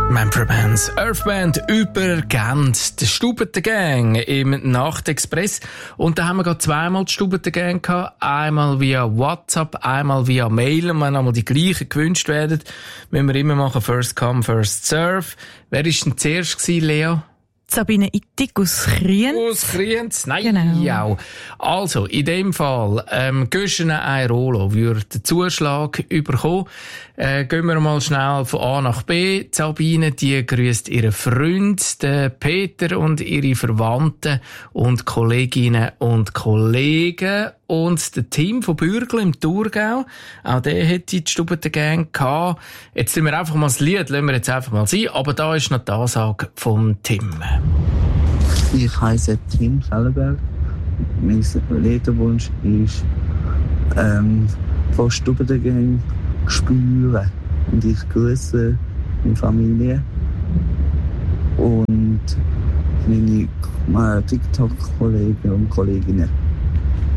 Manfredmans Earthband über Gent, die Stubeten-Gang im Nachtexpress. Und da haben wir gerade zweimal die Stubeten-Gang gehabt. Einmal via WhatsApp, einmal via Mail. Und wenn einmal die gleichen gewünscht werden, müssen wir immer machen, first come, first serve. Wer war denn zuerst gewesen, Lea? Sabine Ittig aus Kriens. Aus Kriens? Nein, genau. Ja. Also, in dem Fall, Göschene Airolo würde den Zuschlag überkommen. Gehen wir mal schnell von A nach B. Die Sabine, die grüßt ihren Freund, den Peter und ihre Verwandten und Kolleginnen und Kollegen. Und der Team von Bürgl im Thurgau, auch der hätte die Stubeten-Gang gehabt. Jetzt sind wir einfach mal das Lied, lassen wir jetzt einfach mal sein. Aber da ist noch die Ansage vom Tim. Ich heiße Tim Schellenberg. Mein Lederwunsch ist, von Stubeten-Gang spüren. Und ich grüße meine Familie und meine TikTok-Kollegen und Kolleginnen.